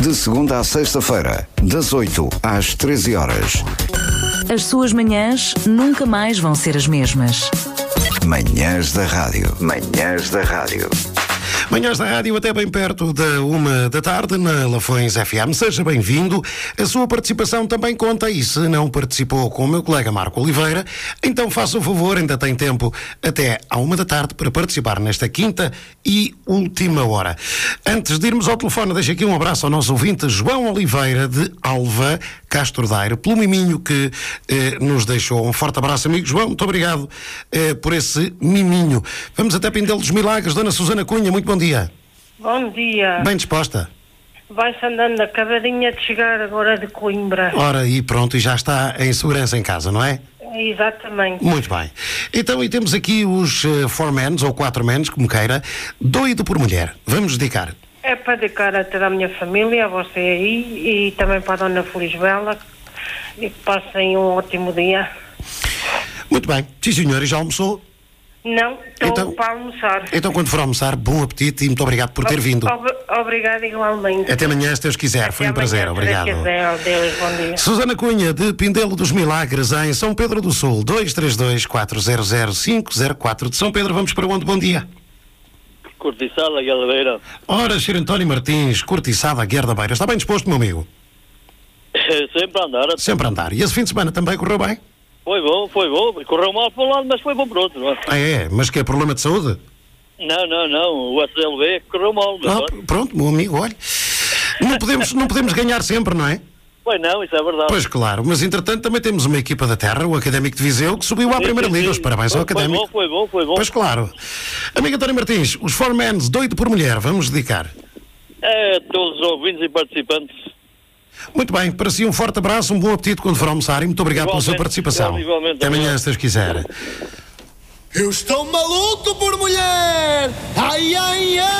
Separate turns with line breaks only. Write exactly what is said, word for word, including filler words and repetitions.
De segunda à sexta-feira, das oito às treze horas.
As suas manhãs nunca mais vão ser as mesmas.
Manhãs da Rádio. Manhãs da Rádio.
Manhãs da Rádio até bem perto da uma da tarde na Lafões F M. Seja bem-vindo. A sua participação também conta e se não participou com o meu colega Marco Oliveira, então faça o favor, ainda tem tempo até à uma da tarde para participar nesta quinta e última hora. Antes de irmos ao telefone, deixo aqui um abraço ao nosso ouvinte João Oliveira de Alva, Castro Daire, pelo miminho que eh, nos deixou. Um forte abraço, amigo João. Muito obrigado eh, por esse miminho. Vamos até Pindelo dos Milagres. Dona Susana Cunha, muito bom dia.
Bom dia.
Bem disposta?
Vai-se andando, acabadinha de chegar agora de Coimbra.
Ora, e pronto, e já está em segurança em casa, não é?
Exatamente.
Muito bem. Então, e temos aqui os uh, four mens, ou quatro mens, como queira, doido por mulher. Vamos dedicar.
É para dedicar a toda a minha família, a você aí, e também para a Dona Felisbela, e que passem um ótimo dia.
Muito bem. Sim, senhor, e já almoçou?
Não, estou
Então-
para almoçar.
Então, quando for almoçar, bom apetite e muito obrigado por ter vindo.
Ob- Obrigada igualmente.
Até amanhã, se Deus quiser. Foi um
Até
prazer.
amanhã,
Obrigado.
se Deus quiser. Adeus, bom dia.
Susana Cunha, de Pindelo dos Milagres, em São Pedro do Sul, dois três dois, quatro zero zero, cinco zero quatro. De São Pedro, vamos para onde? Bom dia.
Cortiçada, Galadeira.
Ora, Sr. António Martins, Cortiçada, Guerra da Beira. Está bem disposto, meu amigo?
Sempre a andar.
Sempre a andar. E esse fim de semana também correu bem?
Foi bom, foi bom. Correu mal para um lado, mas foi bom para o outro. Não é?
Ah, é? Mas que é problema de saúde?
Não, não, não. O S L B correu mal. Mas
Ah,
olha.
pronto, meu amigo, olha. Não podemos, não podemos ganhar sempre, não é?
Pois não, isso é verdade.
Pois claro, mas entretanto também temos uma equipa da terra, o Académico de Viseu, que subiu à
Sim,
Primeira
sim,
Liga.
sim.
Os parabéns ao
Foi-
Académico.
Foi bom, foi bom, foi bom.
Pois claro. Amigo António Martins, os four mens, doido por mulher, vamos dedicar.
É, todos os ouvintes e participantes.
Muito bem, para si um forte abraço, um bom apetite quando for almoçar e muito obrigado pela sua
Igualmente,
participação.
igualmente,
Até amanhã,
obrigado.
se Deus quiser.
Eu estou maluco por mulher! Ai, ai, ai!